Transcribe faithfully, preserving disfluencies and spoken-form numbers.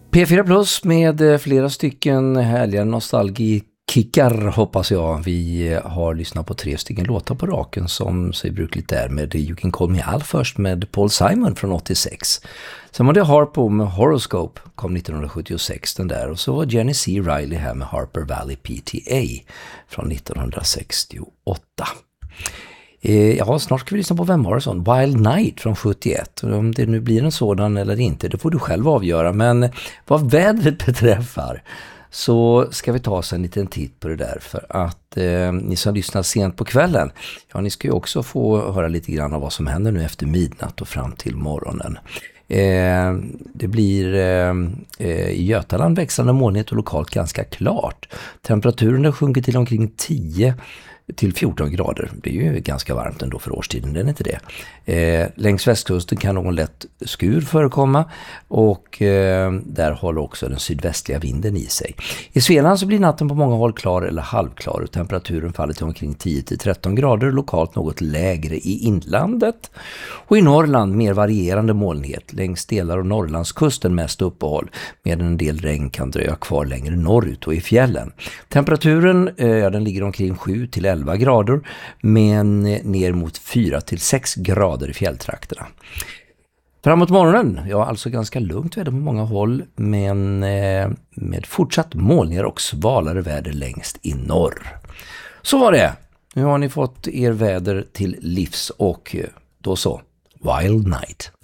P fyra Plus med flera stycken härliga nostalgikickar hoppas jag. Vi har lyssnat på tre stycken låtar på raken som sig brukligt är med You Can Call Me Al först med Paul Simon från åttiosex. Sen var det Harpo med Horoscope, kom nittonhundrasjuttiosex den där. Och så var Jenny C. Riley här med Harper Valley P T A från nittonhundrasextioåtta. Ja, snart ska vi lyssna på Van Morrison, Wild Night från sjuttioett. Om det nu blir en sådan eller inte, det får du själv avgöra. Men vad vädret beträffar så ska vi ta oss en liten titt på det där. För att eh, ni som lyssnar sent på kvällen, ja, ni ska ju också få höra lite grann av vad som händer nu efter midnatt och fram till morgonen. Eh, det blir eh, eh, i Götaland växande molnighet och lokalt ganska klart. Temperaturen har sjunkit till omkring tio till fjorton grader. Det är ju ganska varmt ändå för årstiden, det är inte det. Eh, längs västkusten kan någon lätt skur förekomma och eh, där håller också den sydvästliga vinden i sig. I Svealand så blir natten på många håll klar eller halvklar och temperaturen faller till omkring tio till tretton grader, lokalt något lägre i inlandet. Och i Norrland mer varierande molnighet, längs delar av Norrlandskusten mest uppehåll, medan en del regn kan dröja kvar längre norrut och i fjällen. Temperaturen eh, den ligger omkring sju till elva grader, men ner mot fyra till sex grader i fjälltrakterna. Framåt morgonen, ja, alltså ganska lugnt väder på många håll, men eh, med fortsatt molningar och svalare väder längst i norr. Så var det. Nu har ni fått er väder till livs och då så, Wild Night.